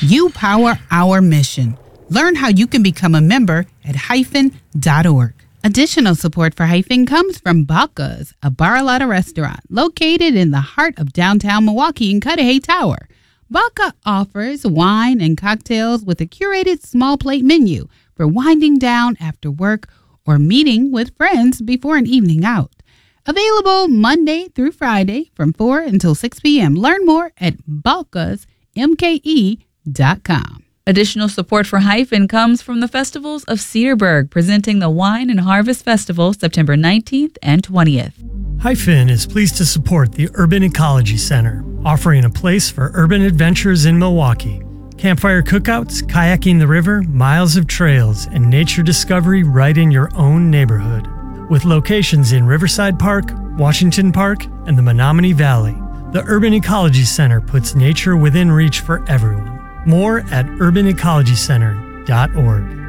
You power our mission. Learn how you can become a member at hyphen.org. Additional support for Hyphen comes from Baca's, a Bar-A-Lotta restaurant located in the heart of downtown Milwaukee in Cudahy Tower. Baca offers wine and cocktails with a curated small plate menu for winding down after work or meeting with friends before an evening out. Available Monday through Friday from 4 until 6 p.m. Learn more at bacasmke.com. Additional support for Hyphen comes from the Festivals of Cedarburg, presenting the Wine and Harvest Festival September 19th and 20th. Hyphen is pleased to support the Urban Ecology Center, offering a place for urban adventures in Milwaukee. Campfire cookouts, kayaking the river, miles of trails, and nature discovery right in your own neighborhood. With locations in Riverside Park, Washington Park, and the Menominee Valley, the Urban Ecology Center puts nature within reach for everyone. More at urbanecologycenter.org.